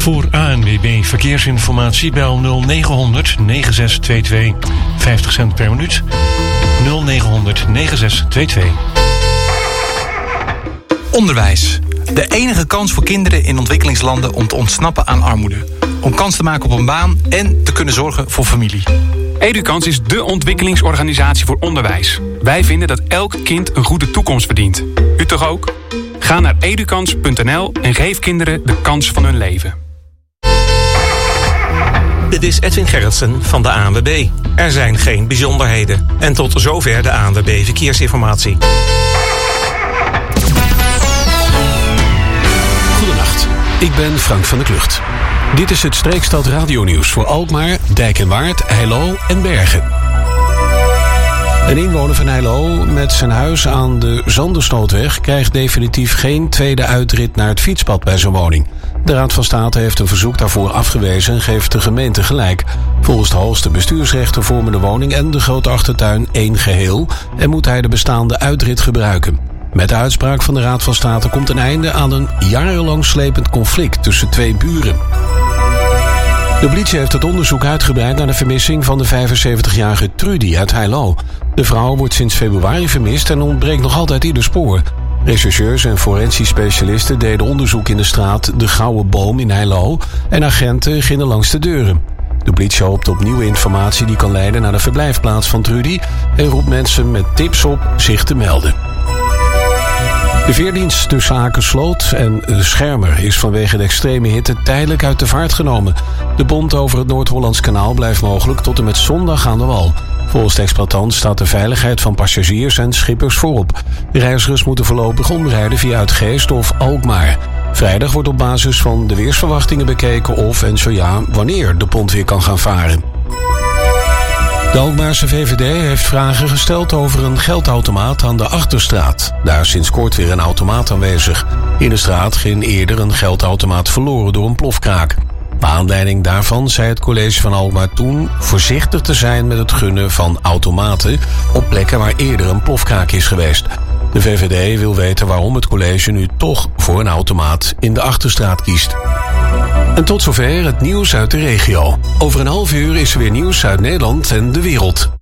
Voor ANWB Verkeersinformatie bel 0900 9622. 50 cent per minuut. 0900 9622. Onderwijs. De enige kans voor kinderen in ontwikkelingslanden om te ontsnappen aan armoede. Om kans te maken op een baan en te kunnen zorgen voor familie. Edukans is dé ontwikkelingsorganisatie voor onderwijs. Wij vinden dat elk kind een goede toekomst verdient. U toch ook? Ga naar edukans.nl en geef kinderen de kans van hun leven. Dit is Edwin Gerritsen van de ANWB. Er zijn geen bijzonderheden. En tot zover de ANWB Verkeersinformatie. Goedenacht, ik ben Frank van der Klucht. Dit is het Streekstad radionieuws voor Alkmaar, Dijk en Waard, Heilo en Bergen. Een inwoner van Heilo met zijn huis aan de Zandersnootweg krijgt definitief geen tweede uitrit naar het fietspad bij zijn woning. De Raad van State heeft een verzoek daarvoor afgewezen en geeft de gemeente gelijk. Volgens de hoogste bestuursrechter vormen de woning en de grote achtertuin één geheel en moet hij de bestaande uitrit gebruiken. Met de uitspraak van de Raad van State komt een einde aan een jarenlang slepend conflict tussen twee buren. De politie heeft het onderzoek uitgebreid naar de vermissing van de 75-jarige Trudy uit Heilo. De vrouw wordt sinds februari vermist en ontbreekt nog altijd ieder spoor. Rechercheurs en forensisch specialisten deden onderzoek in de straat De Gouden Boom in Heilo en agenten gingen langs de deuren. De politie hoopt op nieuwe informatie die kan leiden naar de verblijfplaats van Trudy en roept mensen met tips op zich te melden. De veerdienst tussen Akersloot en Schermer is vanwege de extreme hitte tijdelijk uit de vaart genomen. De bond over het Noord-Hollands kanaal blijft mogelijk tot en met zondag aan de wal. Volgens de exploitant staat de veiligheid van passagiers en schippers voorop. Reizigers moeten voorlopig omrijden via Uitgeest of Alkmaar. Vrijdag wordt op basis van de weersverwachtingen bekeken of en zo ja wanneer de pont weer kan gaan varen. De Alkmaarse VVD heeft vragen gesteld over een geldautomaat aan de Achterstraat. Daar is sinds kort weer een automaat aanwezig. In de straat ging eerder een geldautomaat verloren door een plofkraak. Naar aanleiding daarvan zei het college van Alkmaar toen voorzichtig te zijn met het gunnen van automaten op plekken waar eerder een plofkraak is geweest. De VVD wil weten waarom het college nu toch voor een automaat in de Achterstraat kiest. En tot zover het nieuws uit de regio. Over een half uur is er weer nieuws uit Nederland en de wereld.